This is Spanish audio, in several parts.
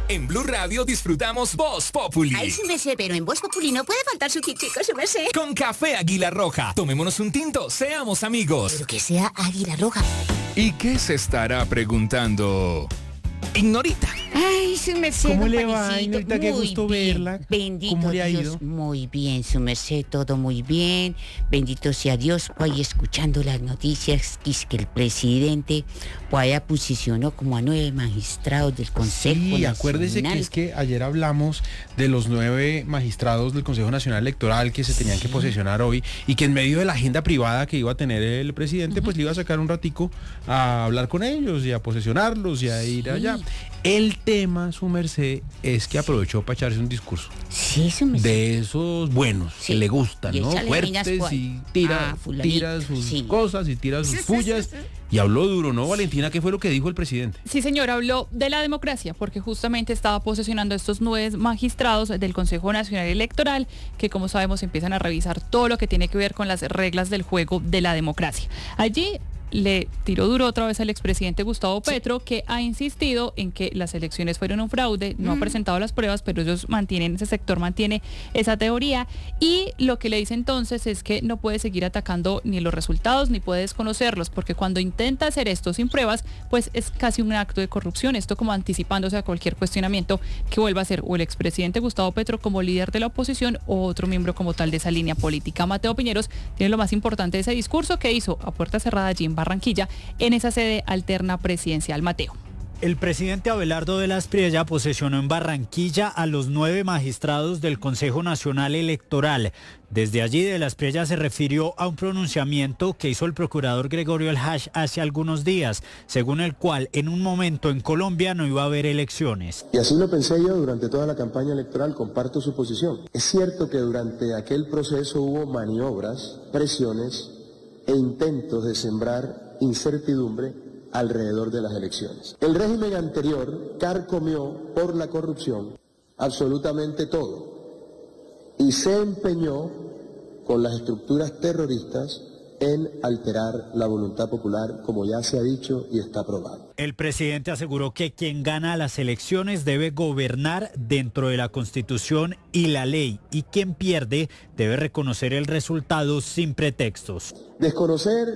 En Blue Radio disfrutamos Voz Populi. Ay, su merced, pero en Voz Populi no puede faltar su tintico, su merced. Con café Águila Roja. Tomémonos un tinto, seamos amigos. Pero que sea Águila Roja. ¿Y qué se estará preguntando Ignorita? Ay, su merced. ¿Cómo le va, Ignorita? Qué gusto verla. Bendito ¿Cómo le ha Dios, ido? muy bien, su merced, todo muy bien. Bendito sea Dios, pues ahí escuchando las noticias, que el presidente pues allá posicionó como a 9 magistrados del Consejo Sí, Nacional. acuérdese que es que ayer hablamos de los 9 magistrados del Consejo Nacional Electoral que se tenían que posesionar hoy y que en medio de la agenda privada que iba a tener el presidente, pues le iba a sacar un ratico a hablar con ellos y a posesionarlos y a ir allá. El tema, su merced, es que aprovechó para echarse un discurso. Sí, su merced. De esos buenos, Sí. que le gustan, Y ¿no? échale Fuertes minas, y tira fulanito, sus sí. cosas y tira sus pullas. Y habló duro, ¿no, Valentina? ¿Qué fue lo que dijo el presidente? Sí, señor, habló de la democracia, porque justamente estaba posesionando a estos 9 magistrados del Consejo Nacional Electoral, que como sabemos empiezan a revisar todo lo que tiene que ver con las reglas del juego de la democracia. Allí le tiró duro otra vez al expresidente Gustavo Petro, que ha insistido en que las elecciones fueron un fraude, no ha presentado las pruebas, pero ellos mantienen, ese sector mantiene esa teoría, y lo que le dice entonces es que no puede seguir atacando ni los resultados ni puede desconocerlos, porque cuando intenta hacer esto sin pruebas, pues es casi un acto de corrupción, esto como anticipándose a cualquier cuestionamiento que vuelva a ser o el expresidente Gustavo Petro como líder de la oposición o otro miembro como tal de esa línea política. Mateo Piñeros tiene lo más importante de ese discurso que hizo a puerta cerrada allí en Barranquilla, en esa sede alterna presidencial. Mateo. El presidente Abelardo de la Espriella posesionó en Barranquilla a los 9 magistrados del Consejo Nacional Electoral. Desde allí de la Espriella se refirió a un pronunciamiento que hizo el procurador Gregorio El Hash hace algunos días, según el cual en un momento en Colombia no iba a haber elecciones. Y así lo pensé yo durante toda la campaña electoral, comparto su posición. Es cierto que durante aquel proceso hubo maniobras, presiones e intentos de sembrar incertidumbre alrededor de las elecciones. El régimen anterior carcomió por la corrupción absolutamente todo y se empeñó con las estructuras terroristas en alterar la voluntad popular, como ya se ha dicho y está aprobado. El presidente aseguró que quien gana las elecciones debe gobernar dentro de la Constitución y la ley, y quien pierde debe reconocer el resultado sin pretextos. Desconocer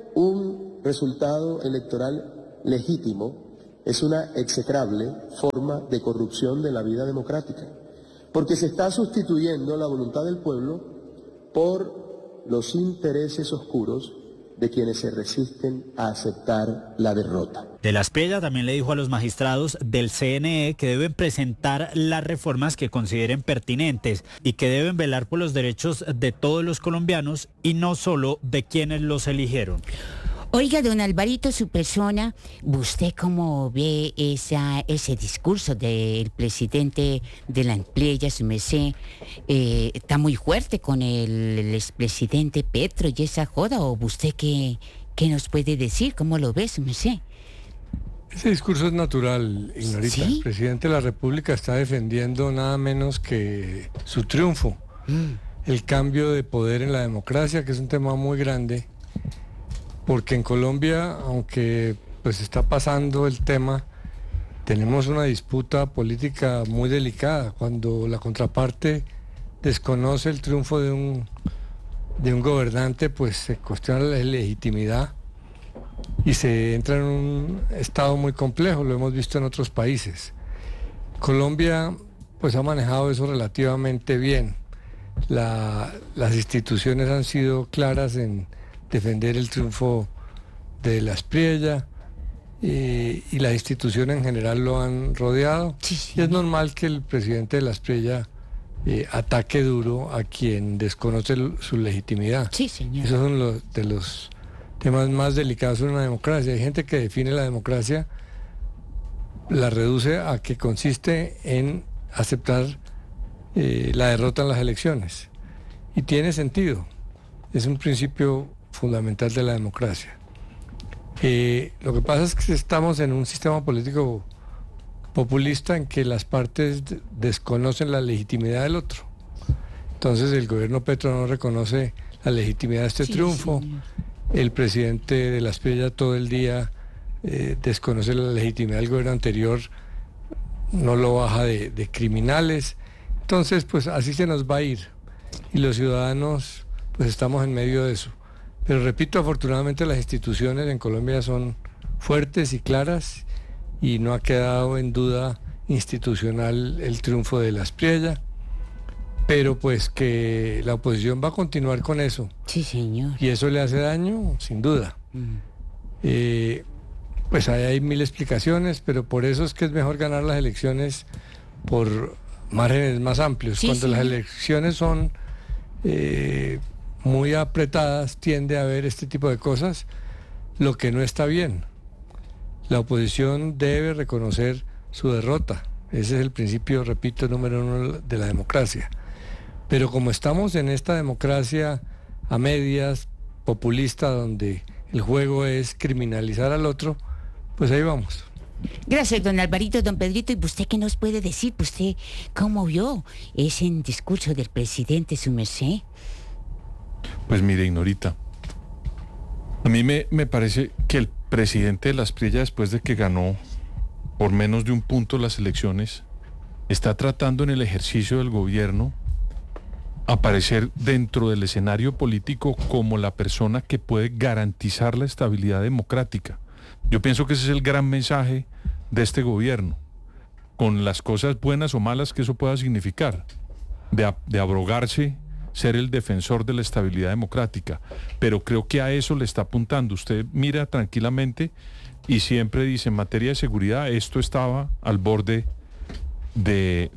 un resultado electoral legítimo es una execrable forma de corrupción de la vida democrática, porque se está sustituyendo la voluntad del pueblo por los intereses oscuros de quienes se resisten a aceptar la derrota. De la Espriella también le dijo a los magistrados del CNE que deben presentar las reformas que consideren pertinentes y que deben velar por los derechos de todos los colombianos y no solo de quienes los eligieron. Oiga, don Alvarito, su persona, ¿usted cómo ve ese discurso del presidente de la Espriella, su merced? ¿Está muy fuerte con el expresidente Petro y esa joda? ¿O usted qué nos puede decir? ¿Cómo lo ve, su merced? Ese discurso es natural, Ignorita. ¿Sí? El presidente de la República está defendiendo nada menos que su triunfo, el cambio de poder en la democracia, que es un tema muy grande. Porque en Colombia, aunque pues está pasando el tema, tenemos una disputa política muy delicada. Cuando la contraparte desconoce el triunfo de un gobernante, pues se cuestiona la legitimidad y se entra en un estado muy complejo, lo hemos visto en otros países. Colombia pues ha manejado eso relativamente bien. Las instituciones han sido claras en defender el triunfo de la Espriella y las instituciones en general lo han rodeado. Sí, sí. Y es normal que el presidente de la Espriella ataque duro a quien desconoce su legitimidad. Sí, señor. Esos son de los temas más delicados en una democracia. Hay gente que define la democracia, la reduce a que consiste en aceptar la derrota en las elecciones. Y tiene sentido. Es un principio fundamental de la democracia. Lo que pasa es que estamos en un sistema político populista en que las partes desconocen la legitimidad del otro. Entonces el gobierno Petro no reconoce la legitimidad de este triunfo. Señor. El presidente de la Espriella todo el día desconoce la legitimidad del gobierno anterior, no lo baja de criminales. Entonces, pues así se nos va a ir. Y los ciudadanos, pues estamos en medio de eso. Pero repito, afortunadamente las instituciones en Colombia son fuertes y claras y no ha quedado en duda institucional el triunfo de Las Priella. Pero pues que la oposición va a continuar con eso. Sí, señor. Y eso le hace daño, sin duda. Pues hay mil explicaciones, pero por eso es que es mejor ganar las elecciones por márgenes más amplios. Sí, Cuando sí. las elecciones son muy apretadas, tiende a haber este tipo de cosas, lo que no está bien. La oposición debe reconocer su derrota. Ese es el principio, repito, número 1 de la democracia. Pero como estamos en esta democracia a medias, populista, donde el juego es criminalizar al otro, pues ahí vamos. Gracias, don Alvarito, don Pedrito. ¿Y usted qué nos puede decir? ¿Usted cómo vio ese discurso del presidente, su merced? Pues mire, Ignorita, a mí me parece que el presidente de Las Priella, después de que ganó por menos de un punto las elecciones, está tratando en el ejercicio del gobierno aparecer dentro del escenario político como la persona que puede garantizar la estabilidad democrática. Yo pienso que ese es el gran mensaje de este gobierno, con las cosas buenas o malas que eso pueda significar, de abrogarse ser el defensor de la estabilidad democrática, pero creo que a eso le está apuntando. Usted mira tranquilamente y siempre dice, en materia de seguridad, esto estaba al borde de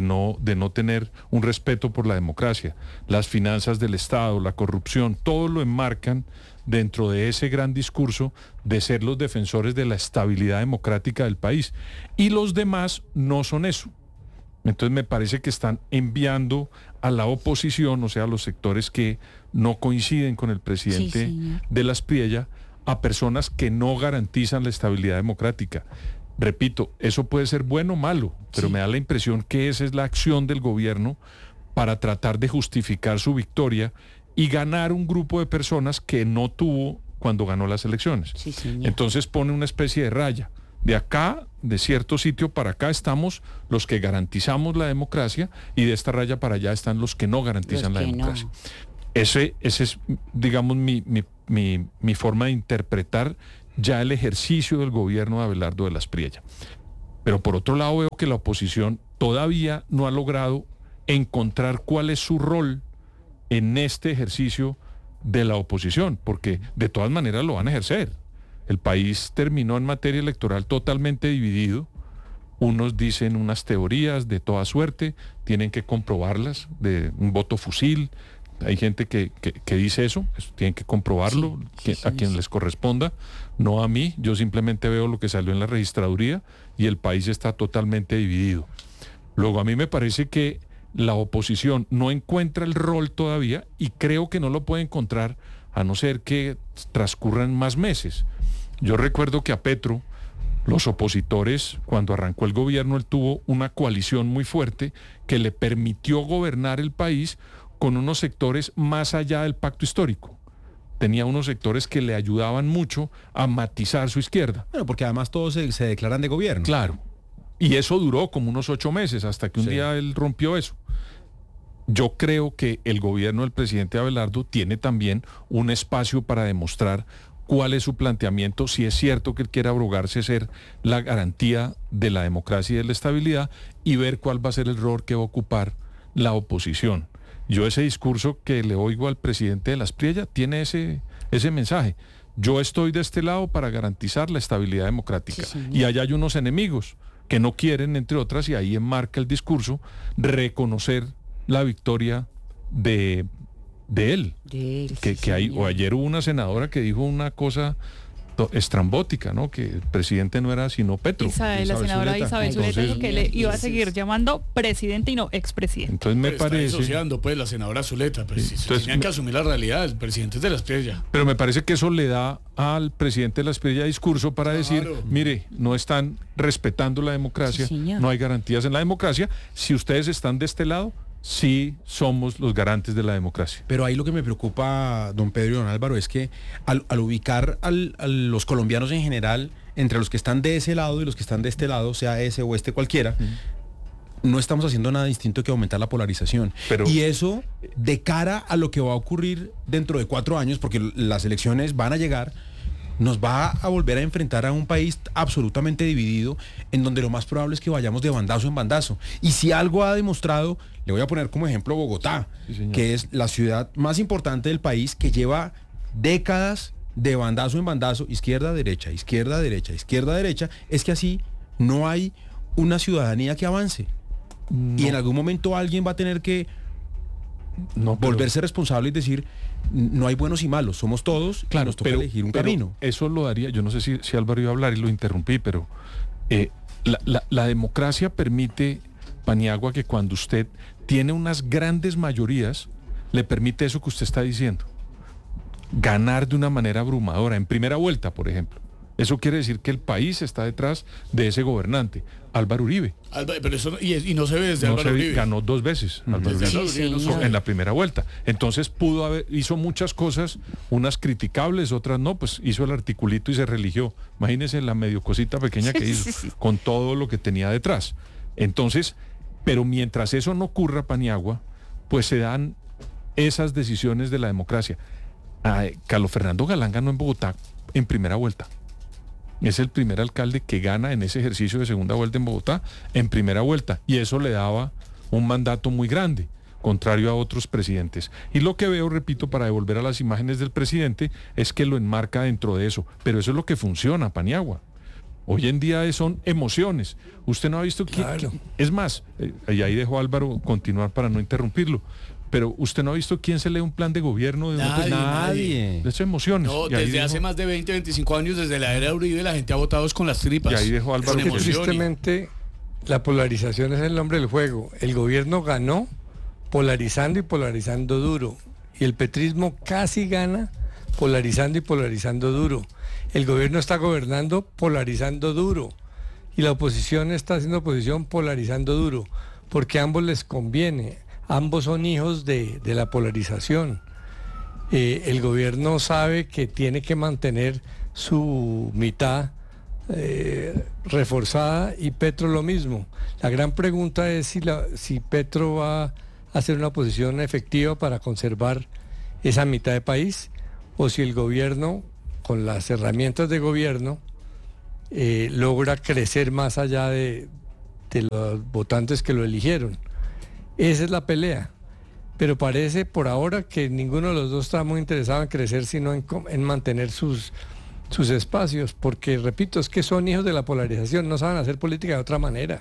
no tener un respeto por la democracia. Las finanzas del Estado, la corrupción, todo lo enmarcan dentro de ese gran discurso de ser los defensores de la estabilidad democrática del país. Y los demás no son eso. Entonces me parece que están enviando a la oposición, o sea, a los sectores que no coinciden con el presidente de Las Priella, a personas que no garantizan la estabilidad democrática. Repito, eso puede ser bueno o malo, pero me da la impresión que esa es la acción del gobierno para tratar de justificar su victoria y ganar un grupo de personas que no tuvo cuando ganó las elecciones. Sí, señor. Entonces pone una especie de raya. De acá, de cierto sitio para acá, estamos los que garantizamos la democracia y de esta raya para allá están los que no garantizan la democracia. No. Ese es, digamos, mi forma de interpretar ya el ejercicio del gobierno de Abelardo de Las Priella. Pero por otro lado veo que la oposición todavía no ha logrado encontrar cuál es su rol en este ejercicio de la oposición, porque de todas maneras lo van a ejercer. El país terminó en materia electoral totalmente dividido. Unos dicen unas teorías de toda suerte, tienen que comprobarlas, de un voto fusil. Hay gente que dice eso tienen que comprobarlo, a quien les corresponda, no a mí. Yo simplemente veo lo que salió en la registraduría y el país está totalmente dividido. Luego a mí me parece que la oposición no encuentra el rol todavía y creo que no lo puede encontrar a no ser que transcurran más meses. Yo recuerdo que a Petro, los opositores, cuando arrancó el gobierno, él tuvo una coalición muy fuerte que le permitió gobernar el país con unos sectores más allá del pacto histórico. Tenía unos sectores que le ayudaban mucho a matizar su izquierda. Bueno, porque además todos se declaran de gobierno. Claro. Y eso duró como unos 8 meses, hasta que un día él rompió eso. Yo creo que el gobierno del presidente Abelardo tiene también un espacio para demostrar cuál es su planteamiento, si es cierto que él quiere abrogarse ser la garantía de la democracia y de la estabilidad, y ver cuál va a ser el rol que va a ocupar la oposición. Yo ese discurso que le oigo al presidente de Las Priella tiene ese mensaje. Yo estoy de este lado para garantizar la estabilidad democrática. Y allá hay unos enemigos que no quieren, entre otras, y ahí enmarca el discurso, reconocer la victoria de él. Que hay, o ayer hubo una senadora que dijo una cosa estrambótica, ¿no? Que el presidente no era sino Petro. La senadora Isabel Zuleta dijo que le iba a seguir llamando presidente y no expresidente. Entonces me parece... Está disociando, pues, la senadora Zuleta. Pues, entonces, tenían que asumir la realidad, el presidente es de Las Priella. Pero me parece que eso le da al presidente de Las Priella discurso para decir, mire, no están respetando la democracia, no hay garantías en la democracia. Si ustedes están de este lado, sí somos los garantes de la democracia. Pero ahí lo que me preocupa, don Pedro y don Álvaro, es que al ubicar a los colombianos en general, entre los que están de ese lado y los que están de este lado, sea ese o este cualquiera, no estamos haciendo nada distinto que aumentar la polarización. Y eso, de cara a lo que va a ocurrir dentro de 4 años, porque las elecciones van a llegar, nos va a volver a enfrentar a un país absolutamente dividido, en donde lo más probable es que vayamos de bandazo en bandazo. Y si algo ha demostrado, le voy a poner como ejemplo Bogotá, que es la ciudad más importante del país, que lleva décadas de bandazo en bandazo, izquierda, derecha, izquierda, derecha, izquierda, derecha, es que así no hay una ciudadanía que avance. Y en algún momento alguien va a tener que volverse responsable y decir, no hay buenos y malos, somos todos, claro, nos toca elegir un camino. Eso lo daría, yo no sé si Álvaro iba a hablar y lo interrumpí, pero la democracia permite, Paniagua, que cuando usted tiene unas grandes mayorías, le permite eso que usted está diciendo, ganar de una manera abrumadora, en primera vuelta, por ejemplo. Eso quiere decir que el país está detrás de ese gobernante, Álvaro Uribe. Pero eso y no se ve desde Álvaro Uribe. Ganó 2 veces Álvaro Uribe en la primera vuelta. Entonces hizo muchas cosas, unas criticables, otras no, pues hizo el articulito y se religió. Imagínense la medio cosita pequeña que hizo, con todo lo que tenía detrás. Entonces, pero mientras eso no ocurra, Paniagua, pues se dan esas decisiones de la democracia. Carlos Fernando Galán ganó en Bogotá en primera vuelta. Es el primer alcalde que gana en ese ejercicio de segunda vuelta en Bogotá, en primera vuelta. Y eso le daba un mandato muy grande, contrario a otros presidentes. Y lo que veo, repito, para devolver a las imágenes del presidente, es que lo enmarca dentro de eso. Pero eso es lo que funciona, Paniagua. Hoy en día son emociones. Usted no ha visto es más, y ahí dejo a Álvaro continuar para no interrumpirlo. Pero usted no ha visto quién se lee un plan de gobierno de nadie. De esas emociones. No, desde hace más de 20, 25 años, desde la era de Uribe, la gente ha votado con las tripas. Y ahí dejó Álvaro. Porque tristemente la polarización es el nombre del juego. El gobierno ganó polarizando y polarizando duro. Y el petrismo casi gana polarizando y polarizando duro. El gobierno está gobernando polarizando duro. Y la oposición está haciendo oposición polarizando duro. Porque a ambos les conviene. Ambos son hijos de la polarización. El gobierno sabe que tiene que mantener su mitad reforzada y Petro lo mismo. La gran pregunta es si Petro va a hacer una oposición efectiva para conservar esa mitad de país o si el gobierno, con las herramientas de gobierno, logra crecer más allá de los votantes que lo eligieron. Esa es la pelea, pero parece por ahora que ninguno de los dos está muy interesado en crecer, sino en mantener sus espacios, porque, repito, es que son hijos de la polarización, no saben hacer política de otra manera.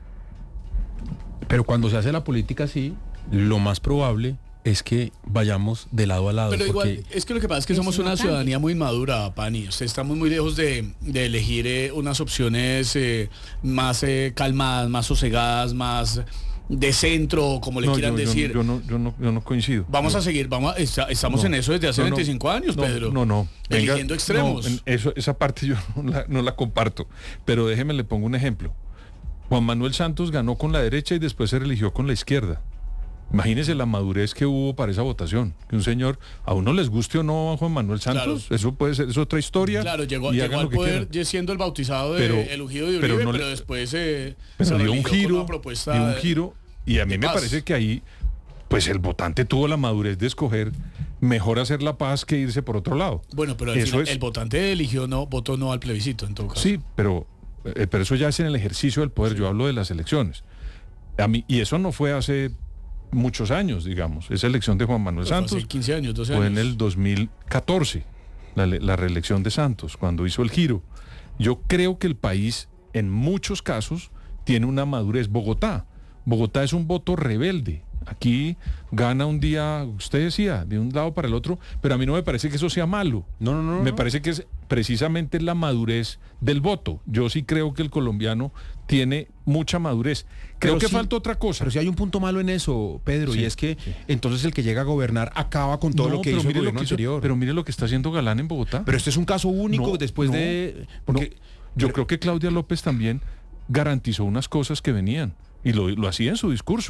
Pero cuando se hace la política así, lo más probable es que vayamos de lado a lado. Pero igual, es que lo que pasa es que somos una ciudadanía muy madura, Pani. Estamos muy lejos de elegir unas opciones más calmadas, más sosegadas, más de centro, como le quieran decir. Yo no coincido. Vamos a seguir, estamos en eso desde hace 25 años, Pedro. Eligiendo extremos. Esa parte yo no la comparto. Pero déjeme, le pongo un ejemplo. Juan Manuel Santos ganó con la derecha y después se religió con la izquierda. Imagínese la madurez que hubo para esa votación. Que un señor, a uno les guste o no a Juan Manuel Santos, claro, eso puede ser, es otra historia. Claro, llegó al poder siendo el bautizado el ungido de Uribe, pero después dio un giro, y a mí me parece que ahí, pues el votante tuvo la madurez de escoger mejor hacer la paz que irse por otro lado. Bueno, pero el votante votó no al plebiscito, en todo caso. Sí, pero eso ya es en el ejercicio del poder, yo hablo de las elecciones. Y eso no fue hace muchos años, digamos. Esa elección de Juan Manuel Santos hace 15 años, 12 años. Fue en el 2014, la reelección de Santos, cuando hizo el giro. Yo creo que el país, en muchos casos, tiene una madurez. Bogotá es un voto rebelde. Aquí gana un día, usted decía, de un lado para el otro, pero a mí no me parece que eso sea malo. No. Me parece que es precisamente la madurez del voto. Yo sí creo que el colombiano tiene mucha madurez. Creo que falta otra cosa. Pero sí hay un punto malo en eso, Pedro, y es que entonces el que llega a gobernar acaba con todo lo que hizo el gobierno anterior. Pero mire lo que está haciendo Galán en Bogotá. Pero este es un caso único después de... Yo creo que Claudia López también garantizó unas cosas que venían, y lo hacía en su discurso.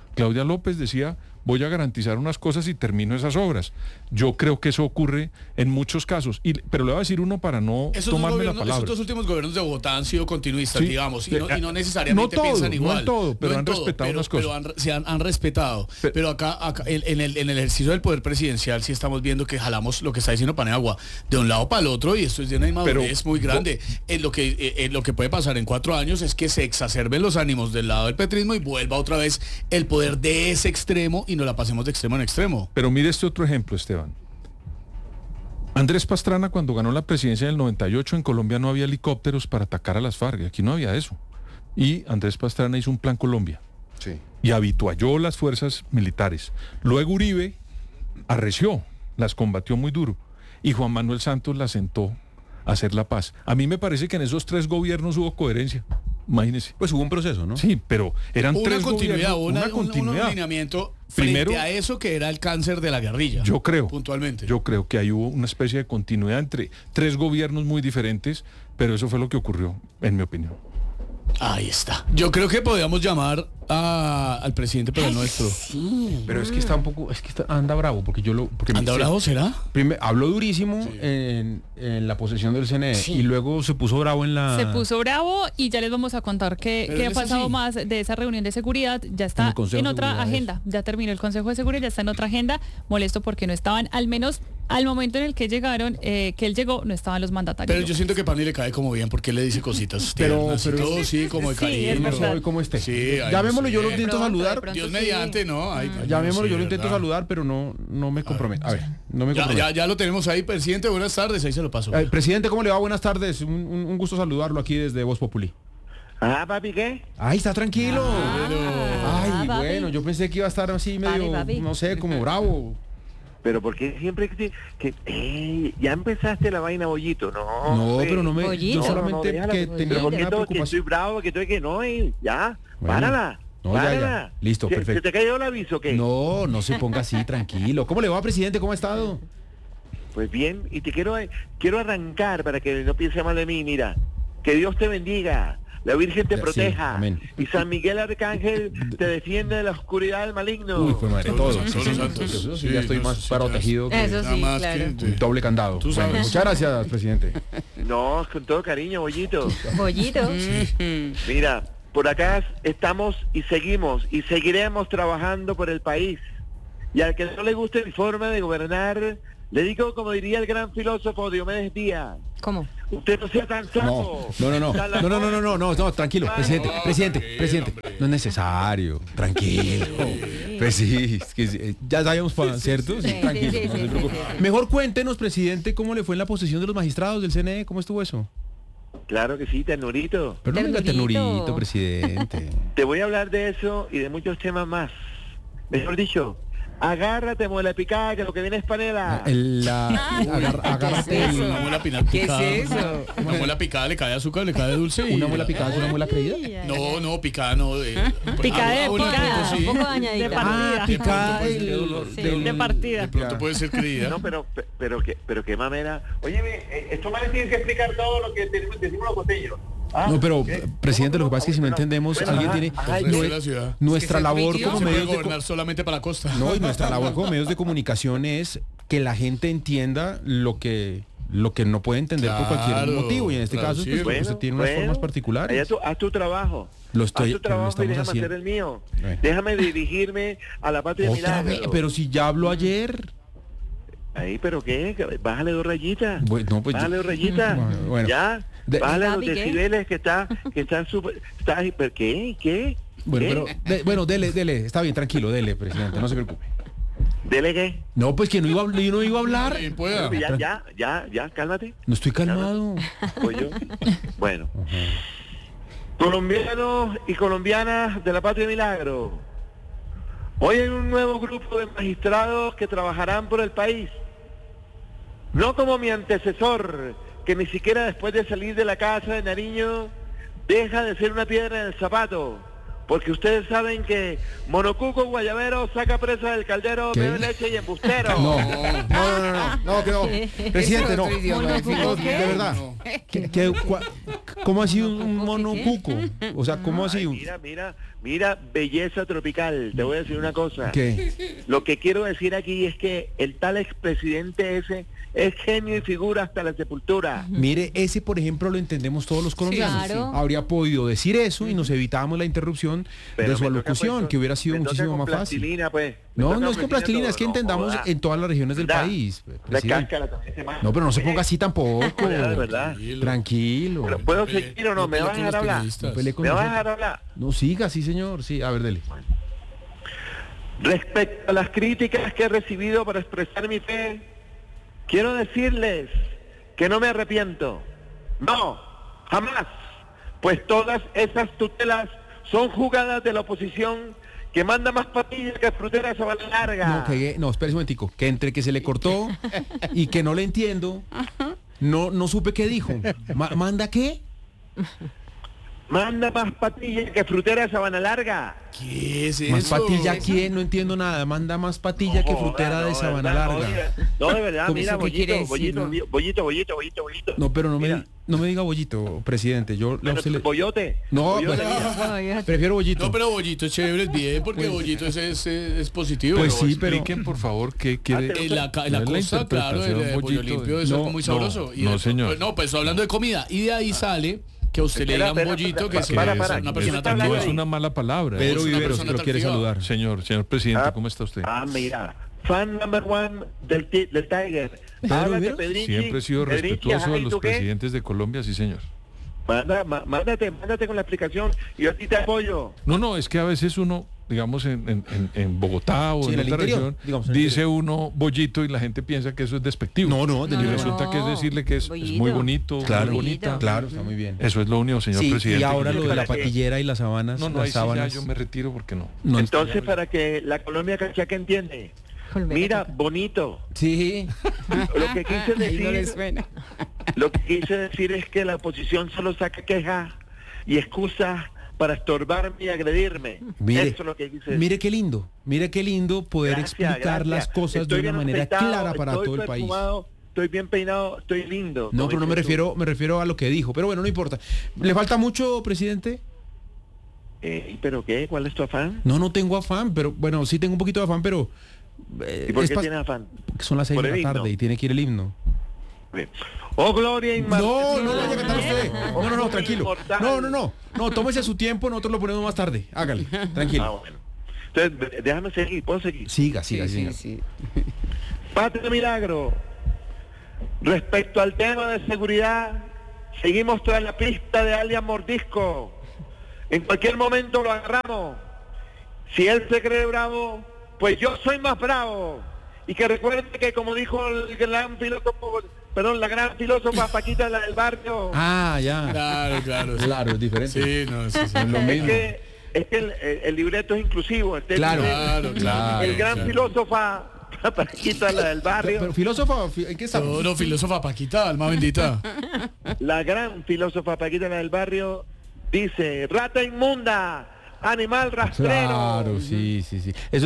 Claudia López decía, voy a garantizar unas cosas y termino esas obras. Yo creo que eso ocurre en muchos casos. Pero le voy a decir uno para no tomarme la palabra. Esos dos últimos gobiernos de Bogotá han sido continuistas, Sí. digamos, y no necesariamente no todo, piensan igual. No en todo, pero No en han todo, respetado unas cosas. Pero han respetado. Pero acá en el ejercicio del poder presidencial sí estamos viendo que jalamos lo que está diciendo Paniagua de un lado para el otro, y esto es de una inmadurez muy grande. Lo que puede pasar en 4 años es que se exacerben los ánimos del lado del petrismo y vuelva otra vez el poder de ese extremo y nos la pasemos de extremo en extremo. Pero mire este otro ejemplo, Esteban. Andrés Pastrana, cuando ganó la presidencia en el 98, en Colombia no había helicópteros para atacar a las FARC, aquí no había eso. Y Andrés Pastrana hizo un plan Colombia. Sí. Y habitualló las fuerzas militares. Luego Uribe arreció, las combatió muy duro. Y Juan Manuel Santos las sentó a hacer la paz. A mí me parece que en esos 3 gobiernos hubo coherencia. Imagínese. Pues hubo un proceso, ¿no? Sí, pero eran Una 3 continuidad, gobiernos, un continuidad. alineamiento frente Primero, a eso que era el cáncer de la guerrilla. Yo creo. Puntualmente. Yo creo que ahí hubo una especie de continuidad entre 3 gobiernos muy diferentes, pero eso fue lo que ocurrió, en mi opinión. Ahí está. Yo creo que podríamos llamar al presidente, pero el nuestro. Pero es que está un poco, anda bravo, porque ¿Anda bravo será? Habló durísimo en la posesión del CNE y luego se puso bravo en la... Se puso bravo y ya les vamos a contar qué ha pasado más de esa reunión de seguridad. Ya está el Consejo en de otra Seguridad agenda. Ya terminó el Consejo de Seguridad, ya está en otra agenda. Molesto porque no estaban, al menos al momento en el que llegaron, que él llegó, no estaban los mandatarios. Pero yo siento que Pani le cae como bien porque él le dice cositas. Pero todo sí, como de Sí, cariño. es verdad. Hoy como esté. Sí, Llamémoslo, yo lo sí. intento pronto, de saludar. pronto. Dios mediante, ¿no? Llamémoslo, sí, yo lo intento ¿verdad? saludar, pero no me comprometo. A ver, no me comprometo. Ya lo tenemos ahí, presidente. Buenas tardes, ahí se lo paso. Presidente, ¿cómo le va? Buenas tardes. Un gusto saludarlo aquí desde Voz Populi. Ah, papi, ¿qué? Ay, está tranquilo. Ay, papi. bueno, yo pensé que iba a estar así medio, papi. no sé, como bravo. Pero porque siempre ya empezaste la vaina, Bollito, no. No, hombre. pero no me... Bollito. Yo solamente déjala, que pero tenía porque una que estoy preocupación. bravo, que estoy que no, ya, Bueno. párala. No, ya. párala. Listo, ¿Se perfecto. te cayó el aviso o qué? No se ponga así, tranquilo. ¿Cómo le va, presidente? ¿Cómo ha estado? Pues bien, y te quiero arrancar para que no piense mal de mí, mira. Que Dios te bendiga, la Virgen te Sí, proteja, amén. y San Miguel Arcángel te defiende de la oscuridad del maligno. Uy, pues madre, todo. Todos los santos. Eso sí, Sí, ya estoy no, más sí, protegido que Eso Nada sí, más claro. que- un doble candado. Tú Bueno, sabes. muchas gracias, presidente. No, con todo cariño, Bollito. Bollito. Mira, por acá estamos y seguimos y seguiremos trabajando por el país. Y al que no le guste mi forma de gobernar, le digo como diría el gran filósofo Diomedes Díaz. ¿Cómo? Usted no sea tan sapo. No, tranquilo, presidente. No es necesario, tranquilo. Pues sí, es que sí, ya sabíamos, ¿cierto? Sí, tranquilo. sí, no se sí, preocupe. sí. Mejor cuéntenos, presidente, cómo le fue en la posesión de los magistrados del CNE, ¿cómo estuvo eso? Claro que sí, ternurito. Pero no venga Ternurito. ternurito, presidente. Te voy a hablar de eso y de muchos temas más. Mejor dicho, agárrate, muela picada, que lo que viene es panela. Agárrate ¿Qué es eso? Una muela ¿Qué picada. es eso? Una muela picada le cae azúcar, le cae dulce. y- una muela picada, es una muela creída. No, picada no. Picada, bueno, de picada, pronto sí. un poco dañadita. De partida. picada puede ser del- de dolor. Sí, de partida. De pronto puede ser creída. No, pero qué mamera. Oye, estos manes tienen que explicar todo lo que decimos los costeños. No, pero presidente, lo que pasa es que si no entendemos, Bueno, alguien ajá, tiene ajá, El resto de la ciudad. nuestra labor como Se puede medios de gobernar solamente para la costa. no, y nuestra labor como medios de comunicación es que la gente entienda lo que no puede entender por cualquier Claro, motivo, y en este caso traducir. pues, usted tiene unas formas particulares. Haz tu trabajo. Lo Haz tu trabajo y estamos déjame haciendo. hacer el mío. Bueno. Déjame dirigirme a la patria de Otra vez, milagro. pero si ya habló ayer. Ahí, pero qué, bájale 2 rayitas. Bueno, no, pues Bájale 2 rayitas. Bueno. Ya. De- Bájale los Gaby, ¿qué? decibeles que están súper. ¿Pero qué? ¿Qué? bueno, ¿Qué? pero dele, está bien, tranquilo, dele, presidente, no se preocupe. ¿Dele qué? No, pues que no iba a hablar. Sí, pueda. Ya, cálmate. No estoy calmado. Pues yo. Bueno. Colombianos y colombianas de la Patria de Milagro. Hoy hay un nuevo grupo de magistrados que trabajarán por el país. No como mi antecesor, que ni siquiera después de salir de la casa de Nariño deja de ser una piedra en el zapato, porque ustedes saben que Monocuco Guayabero saca presa del caldero, ¿Qué? bebe leche y embustero. No, que no. Presidente, no. No, de verdad. ¿Cómo así un monocuco? O sea, ¿cómo así? Mira, belleza tropical. Te voy a decir una cosa. ¿Qué? Lo que quiero decir aquí es que el tal expresidente ese es genio y figura hasta la sepultura. Mire, ese por ejemplo lo entendemos todos los colombianos. Claro. Habría podido decir eso y nos evitábamos la interrupción de su alocución, que hubiera sido muchísimo más fácil. Pues. No es con plastilina, es que entendamos en todas las regiones del país. La cáscara también se manda. No, pero no se ponga así tampoco. De verdad. Tranquilo. Pero ¿puedo seguir o no? ¿Me vas a dejar hablar? ¿Me vas a dejar hablar? No, siga, sí señor, sí, a ver, dele. Respecto a las críticas que he recibido para expresar mi fe, quiero decirles que no me arrepiento. No, jamás. Pues todas esas tutelas son jugadas de la oposición que manda más patillas que frutera sabana larga. No, espérese un momentico, que entre que se le cortó y que no le entiendo, no supe qué dijo. ¿Manda qué? Manda más patilla que frutera de sabana larga. ¿Qué es eso? ¿Más patilla quién? No entiendo nada. Manda más patilla que frutera de sabana larga. No, de verdad, mira, bollito. No, pero no me diga bollito, presidente. Bollote. No, Bollote, prefiero bollito. No, pero bollito es chévere, es bien, porque bollito es positivo. Pues sí, pero expliquen, por favor, qué quiere. En la costa, claro, el pollo limpio, eso es muy sabroso. No, señor. No, pues hablando de comida. Y de ahí sale que a usted le digan bollito, que es una persona tan no es una mala palabra. Pedro Viveros, que lo quiere saludar. Señor presidente, ¿cómo está usted? Mira, fan number one del Tiger. Siempre he sido respetuoso de los presidentes de Colombia, sí señor. Mándate con la explicación y yo a ti te apoyo. No, es que a veces uno, digamos, en Bogotá o en otra región, dice uno bollito y la gente piensa que eso es despectivo. No, y resulta que es decirle que es muy bonito, claro, muy bonita. Claro, está muy bien. Eso es lo único, señor presidente. Y ahora lo de la patillera y las sábanas. No, ahí sí ya yo me retiro porque no. Entonces, para que la Colombia cachaca entiende. Mira, bonito. Sí. Lo que quise decir es que la oposición solo saca quejas y excusas para estorbarme y agredirme. Eso es lo que quise decir. Mire qué lindo poder explicar las cosas de una manera clara para todo el país. Estoy bien peinado, estoy lindo. No, pero no me refiero a lo que dijo. Pero bueno, no importa. ¿Le falta mucho, presidente? ¿Pero qué? ¿Cuál es tu afán? No tengo afán, pero bueno, sí tengo un poquito de afán, pero... ¿Y por qué tienes afán? Porque son las 6 de la tarde y tiene que ir el himno. Oh, gloria inmortal. No lo vaya a cantar usted. No, tranquilo. No, tómese su tiempo, nosotros lo ponemos más tarde. Hágale, tranquilo. Bueno. Entonces, déjame seguir, ¿puedo seguir? Siga. Sí. Patria Milagro. Respecto al tema de seguridad, seguimos tras la pista de alias Mordisco. En cualquier momento lo agarramos. Si él se cree bravo, pues yo soy más bravo. Y que recuerde que, como dijo la gran filósofa Paquita, la del barrio. Ya. Claro, es diferente. Sí, es lo mismo. Es que el libreto es inclusivo. Claro. El gran filósofa Paquita, la del barrio. Pero filósofa, ¿en qué estamos? No, filósofa Paquita, alma bendita. La gran filósofa Paquita, la del barrio, dice: rata inmunda, animal rastrero. Claro, sí. Eso